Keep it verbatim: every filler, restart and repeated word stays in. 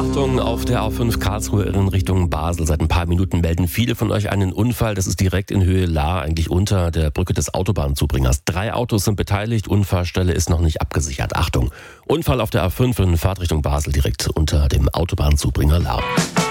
Achtung, auf der A fünf Karlsruhe in Richtung Basel. Seit ein paar Minuten melden viele von euch einen Unfall. Das ist direkt in Höhe Lahr, eigentlich unter der Brücke des Autobahnzubringers. Drei Autos sind beteiligt, Unfallstelle ist noch nicht abgesichert. Achtung, Unfall auf der A fünf in Fahrtrichtung Basel, direkt unter dem Autobahnzubringer Lahr.